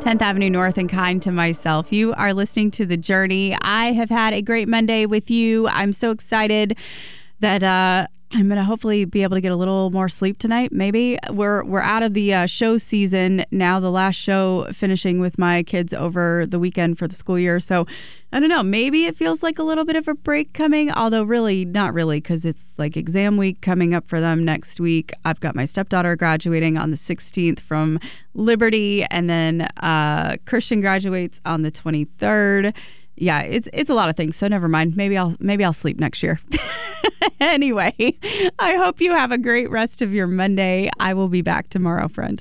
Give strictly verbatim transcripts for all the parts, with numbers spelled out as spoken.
tenth Avenue North and kind to myself. You are listening to The Journey. I have had a great Monday with you. I'm so excited that uh, I'm going to hopefully be able to get a little more sleep tonight. Maybe we're we're out of the uh, show season now. The last show finishing with my kids over the weekend for the school year. So I don't know. Maybe it feels like a little bit of a break coming, although really not really, because it's like exam week coming up for them next week. I've got my stepdaughter graduating on the sixteenth from Liberty, and then uh, Christian graduates on the twenty-third. Yeah, it's it's a lot of things. So never mind. Maybe I'll maybe I'll sleep next year. Anyway, I hope you have a great rest of your Monday. I will be back tomorrow, friend.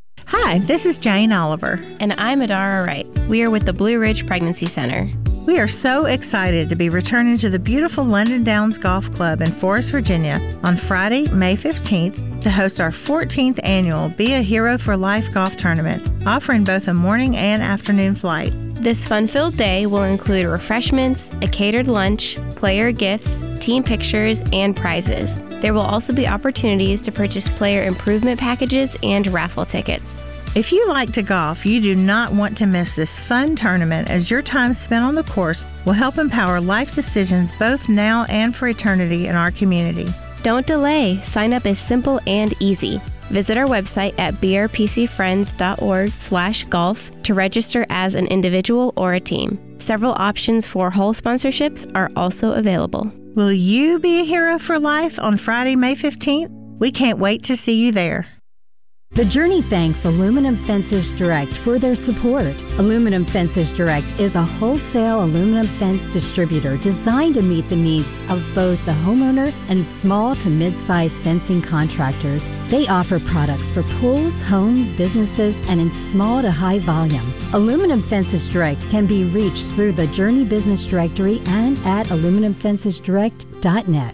Hi, this is Jane Oliver. And I'm Adara Wright. We are with the Blue Ridge Pregnancy Center. We are so excited to be returning to the beautiful London Downs Golf Club in Forest, Virginia on Friday, May fifteenth to host our fourteenth annual Be a Hero for Life golf tournament, offering both a morning and afternoon flight. This fun-filled day will include refreshments, a catered lunch, player gifts, team pictures, and prizes. There will also be opportunities to purchase player improvement packages and raffle tickets. If you like to golf, you do not want to miss this fun tournament, as your time spent on the course will help empower life decisions both now and for eternity in our community. Don't delay. Sign up is simple and easy. Visit our website at b r p c friends dot org slash golf to register as an individual or a team. Several options for hole sponsorships are also available. Will you be a hero for life on Friday, May fifteenth? We can't wait to see you there. The Journey thanks Aluminum Fences Direct for their support. Aluminum Fences Direct is a wholesale aluminum fence distributor designed to meet the needs of both the homeowner and small to mid-sized fencing contractors. They offer products for pools, homes, businesses, and in small to high volume. Aluminum Fences Direct can be reached through the Journey Business Directory and at aluminum fences direct dot net.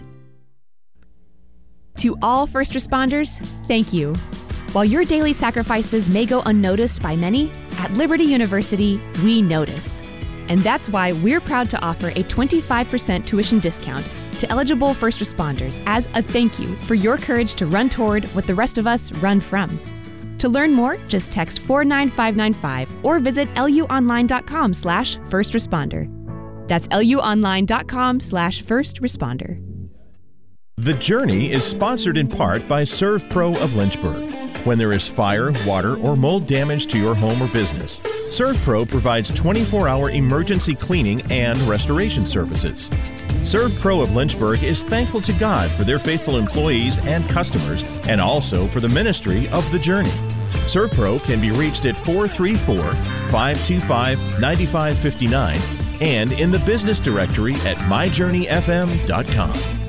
To all first responders, thank you. While your daily sacrifices may go unnoticed by many, at Liberty University, we notice. And that's why we're proud to offer a twenty-five percent tuition discount to eligible first responders as a thank you for your courage to run toward what the rest of us run from. To learn more, just text four nine five nine five or visit luonline.com slash first responder. That's luonline.com slash first responder. The Journey is sponsored in part by ServPro of Lynchburg. When there is fire, water, or mold damage to your home or business, ServPro provides twenty-four hour emergency cleaning and restoration services. ServPro of Lynchburg is thankful to God for their faithful employees and customers, and also for the ministry of The Journey. ServPro can be reached at four three four, five two five, nine five five nine and in the business directory at my journey f m dot com.